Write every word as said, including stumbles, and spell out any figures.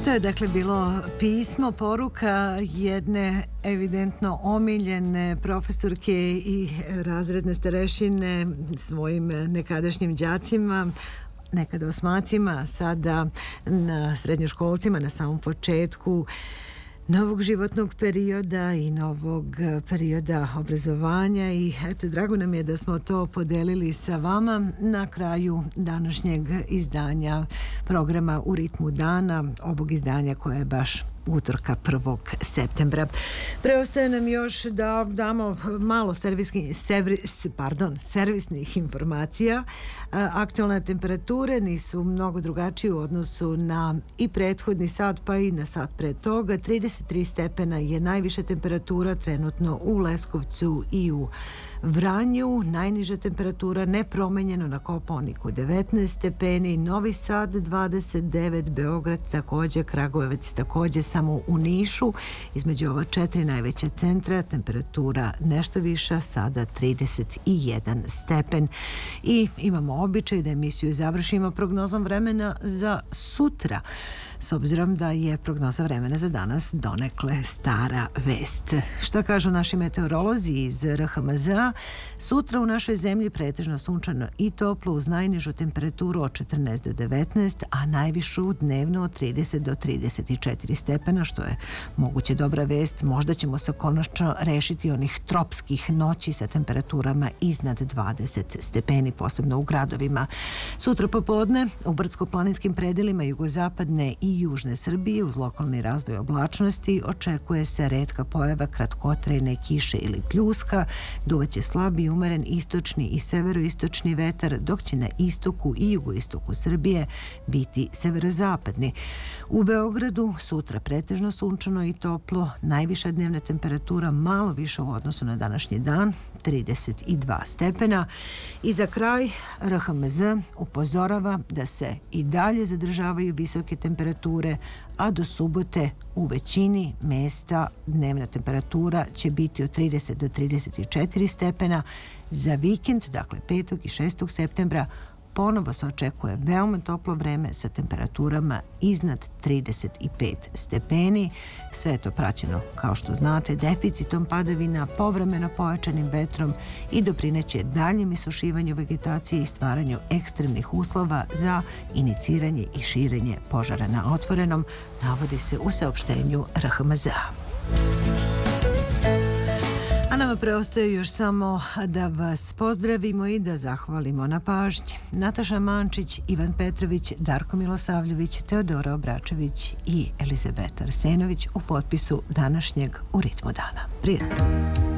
To je dakle bilo pismo, poruka jedne evidentno omiljene profesorke i razredne starešine svojim nekadašnjim đacima, nekada osmacima, sada na srednjoškolcima na samom početku novog životnog perioda i novog perioda obrazovanja. I eto, drago nam je da smo to podelili sa vama na kraju današnjeg izdanja programa U ritmu dana, ovog izdanja koje je baš utorka prvog septembra. Preostaje nam još da damo malo servisni, servis, pardon, servisnih informacija. Aktualne temperature nisu mnogo drugačije u odnosu na i prethodni sat, pa i na sat pre toga. trideset tri stepena je najviša temperatura trenutno u Leskovcu i u Vranju. Najniža temperatura nepromenjeno na Kopaoniku devetnaest stepeni, Novi Sad dvadeset devet, Beograd takođe, Kragujevac takođe, samo u Nišu između ova četiri najveća centra temperatura nešto viša, sada trideset jedan stepen. I imamo običaj da emisiju završimo prognozom vremena za sutra, s obzirom da je prognoza vremena za danas donekle stara vest. Šta kažu naši meteorolozi iz R H M Z-a? Sutra u našoj zemlji pretežno sunčano i toplo uz najnižu temperaturu od četrnaest do devetnaest, a najvišu dnevno od trideset do trideset četiri stepena, što je moguće dobra vest. Možda ćemo se konačno rešiti onih tropskih noći sa temperaturama iznad dvadeset stepeni, posebno u gradovima. Sutra popodne u brdsko-planinskim predelima jugozapadne i južne Srbije uz lokalni razvoj oblačnosti očekuje se retka pojava kratkotrajne kiše ili pljuska. Duvaće slab i umeren istočni i severoistočni vetar, dok će na istoku i jugoistoku Srbije biti severozapadni. U Beogradu sutra pretežno sunčano i toplo, najviša dnevna temperatura malo više u odnosu na današnji dan, trideset dva stepena. I za kraj R H M Z upozorava da se i dalje zadržavaju visoke temperature, a do subote u većini mesta dnevna temperatura će biti od trideset do trideset četiri stepena. Za vikend, dakle petog i šestog septembra, ponovo se očekuje veoma toplo vreme sa temperaturama iznad trideset pet stepeni. Sve je to praćeno, kao što znate, deficitom padavina, povremeno pojačanim vetrom i doprineće daljem isušivanju vegetacije i stvaranju ekstremnih uslova za iniciranje i širenje požara na otvorenom, navodi se u saopštenju R H M Z-a. A nama preostaje još samo da vas pozdravimo i da zahvalimo na pažnji. Nataša Mančić, Ivan Petrović, Darko Milosavljević, Teodora Obračević i Elizabeta Arsenović u potpisu današnjeg U ritmu dana. Prijatno!